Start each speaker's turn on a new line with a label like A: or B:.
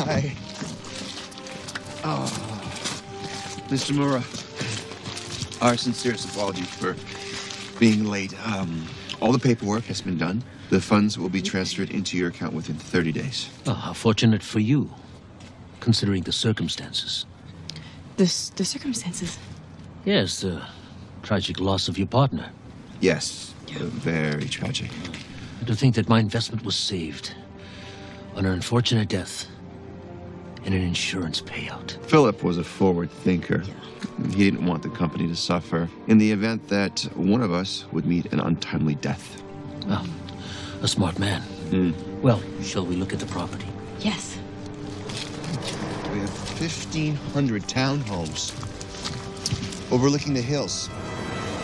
A: Hi. Oh, Mr. Mura, our sincerest apologies for being late. All the paperwork has been done. The funds will be transferred into your account within 30 days.
B: Oh, how fortunate for you, considering the circumstances.
C: The circumstances?
B: Yes, the tragic loss of your partner.
A: Yes, very tragic.
B: To think that my investment was saved on an unfortunate death and an insurance payout.
A: Philip was a forward thinker. He didn't want the company to suffer in the event that one of us would meet an untimely death.
B: Oh, a smart man. Well, shall we look at the property?
C: Yes.
A: We have 1,500 townhomes overlooking the hills.